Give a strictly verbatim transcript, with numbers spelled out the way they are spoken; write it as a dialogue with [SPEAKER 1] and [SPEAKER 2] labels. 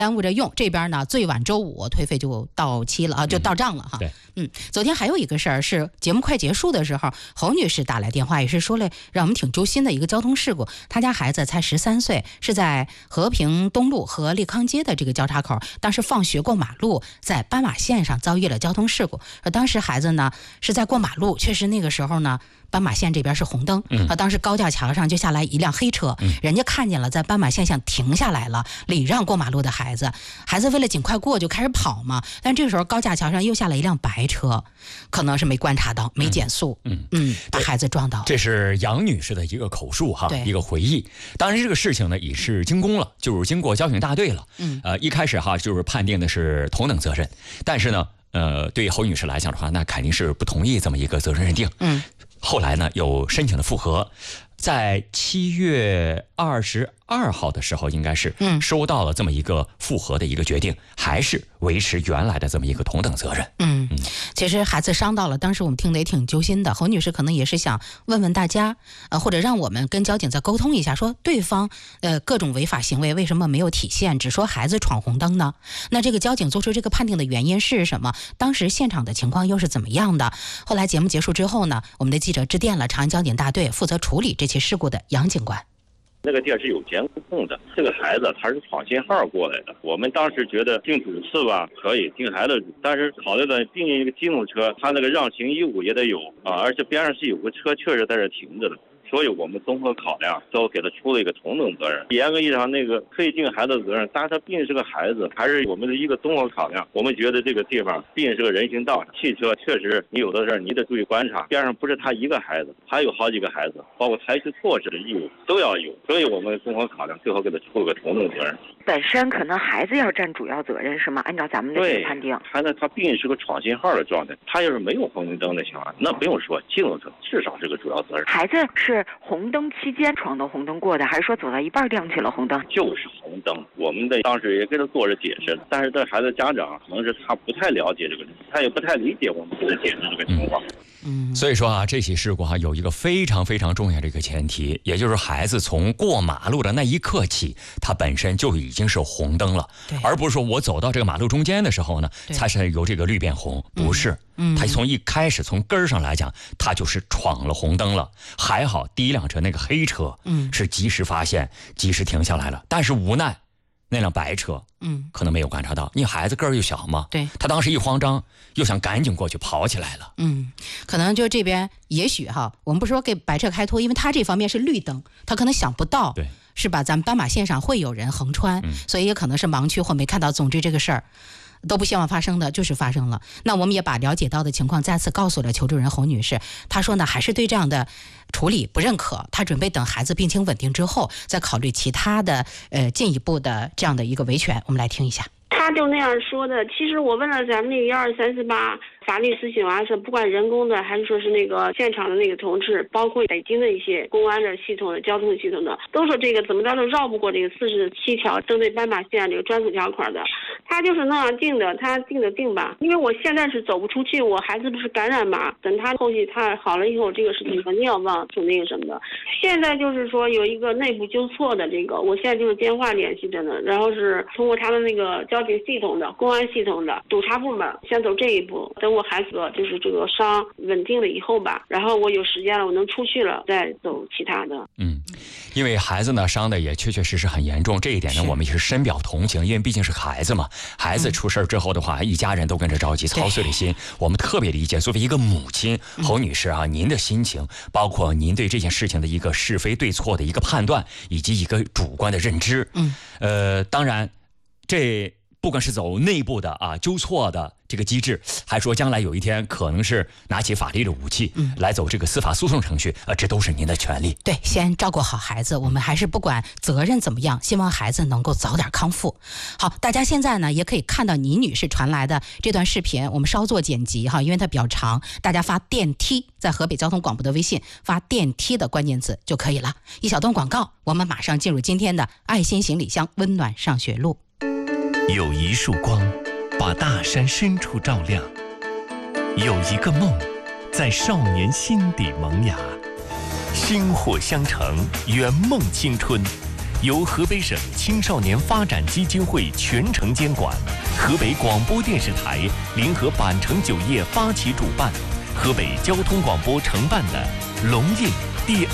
[SPEAKER 1] 耽误着用，这边呢最晚周五退费就到期了啊，就到账了哈。
[SPEAKER 2] 对，
[SPEAKER 1] 嗯，昨天还有一个事儿是节目快结束的时候，侯女士打来电话，也是说了让我们挺揪心的一个交通事故。她家孩子才十三岁，是在和平东路和利康街的这个交叉口，当时放学过马路，在斑马线上遭遇了交通事故。而当时孩子呢是在过马路，确实那个时候呢斑马线这边是红灯，
[SPEAKER 2] 嗯，
[SPEAKER 1] 当时高架桥上就下来一辆黑车，
[SPEAKER 2] 嗯，
[SPEAKER 1] 人家看见了，在斑马线上停下来了，礼让过马路的孩子，孩子为了尽快过就开始跑嘛，但这个时候高架桥上又下来一辆白车，可能是没观察到，没减速，
[SPEAKER 2] 嗯
[SPEAKER 1] 嗯, 嗯，把孩子撞到。
[SPEAKER 2] 这是杨女士的一个口述哈，一个回忆。当然这个事情呢也是经公了，就是经过交警大队了，嗯，呃，一开始哈就是判定的是同等责任，但是呢，呃，对于侯女士来讲的话，那肯定是不同意这么一个责任认定，嗯。后来呢，又申请了复核，在七月二十二号的时候，应该是收到了这么一个复核的一个决定，还是维持原来的这么一个同等责任。嗯，
[SPEAKER 1] 嗯其实孩子伤到了，当时我们听得也挺揪心的。侯女士可能也是想问问大家，呃，或者让我们跟交警再沟通一下，说对方呃各种违法行为为什么没有体现，只说孩子闯红灯呢？那这个交警做出这个判定的原因是什么？当时现场的情况又是怎么样的？后来节目结束之后呢，我们的记者致电了长安交警大队负责处理这起事故的杨警官。
[SPEAKER 3] 那个地儿是有监控的，这个孩子他是闯信号过来的。我们当时觉得定主次吧可以定孩子主，但是考虑到定一个机动车，他那个让行义务也得有啊，而且边上是有个车确实在这停着的。所以我们综合考量，都给他出了一个同等责任。严格意义上，那个可以定孩子的责任，但是他毕竟是个孩子，还是我们的一个综合考量。我们觉得这个地方毕竟是个人行道，汽车确实你有的事儿你得注意观察，边上不是他一个孩子，还有好几个孩子，包括采取措施的义务都要有。所以我们综合考量，最后给他出了个同等责任。
[SPEAKER 4] 本身可能孩子要占主要责任是吗？按照咱们的这个判定，
[SPEAKER 3] 孩子他毕竟是个闯信号的状态，他要是没有红绿灯的情况，那不用说，机动车至少是个主要责任。
[SPEAKER 4] 孩子是红灯期间闯到红灯过的，还是说走到一半亮起了红灯？
[SPEAKER 3] 就是红灯。我们的当时也给他做着解释，但是这孩子家长可能是他不太了解这个，他也不太理解我们给他解释这个情况。
[SPEAKER 2] 嗯，所以说啊，这起事故哈、啊、有一个非常非常重要的一个前提，也就是孩子从过马路的那一刻起，他本身就已经是红灯了，而不是说我走到这个马路中间的时候呢，才是由这个绿变红，不是。嗯，他从一开始从根儿上来讲，他就是闯了红灯了。还好第一辆车那个黑车，嗯，是及时发现，及时停下来了。但是无奈那辆白车，嗯，可能没有观察到，你孩子个儿又小嘛，对，他当时一慌张，又想赶紧过去跑起来了。
[SPEAKER 1] 嗯，可能就这边也许哈，我们不是说给白车开脱，因为他这方面是绿灯，他可能想不到，对，是吧？咱们斑马线上会有人横穿，嗯、所以也可能是盲区或没看到。总之这个事儿都不希望发生的，就是发生了。那我们也把了解到的情况再次告诉了求助人侯女士，她说呢，还是对这样的处理不认可，她准备等孩子病情稳定之后，再考虑其他的呃进一步的这样的一个维权。我们来听一下。
[SPEAKER 5] 他就那样说的。其实我问了咱们那个幺二三四八法律咨询啊，是不管人工的还是说是那个现场的那个同志，包括北京的一些公安的系统的交通系统的，都说这个怎么着都绕不过这个四十七条针对斑马线这个专属条款的。他就是那样定的，他定的定吧。因为我现在是走不出去，我孩子不是感染嘛，等他后续他好了以后，这个事情肯定要往出那个什么的。现在就是说有一个内部纠错的这个，我现在就是电话联系着呢，然后是通过他们那个交警系统的、公安系统的督察部门先走这一步，等我孩子就是这个伤稳定了以后吧，然后我有时间了，我能出去了，再走其他的。
[SPEAKER 2] 嗯，因为孩子呢伤的也确确实实很严重，这一点呢我们也是深表同情，因为毕竟是孩子嘛，孩子出事之后的话，嗯、一家人都跟着着急，操碎了心，我们特别理解。作为一个母亲，侯女士啊，您的心情，包括您对这件事情的一个是非对错的一个判断，以及一个主观的认知，嗯，呃，当然，这不管是走内部的啊纠错的这个机制，还说将来有一天可能是拿起法律的武器，嗯，来走这个司法诉讼程序，呃，这都是您的权利。
[SPEAKER 1] 对，先照顾好孩子，我们还是不管责任怎么样，希望孩子能够早点康复。好，大家现在呢也可以看到倪女士传来的这段视频，我们稍作剪辑哈，因为它比较长，大家发电梯，在河北交通广播的微信发电梯的关键词就可以了。一小段广告，我们马上进入今天的爱心行李箱温暖上学路。
[SPEAKER 6] 有一束光把大山深处照亮，有一个梦在少年心底萌芽，薪火相承，圆梦青春， 由河北省青少年发展基金会全程监管，河北广播电视台联合板城酒业发起主办，河北交通广播承办的龙印第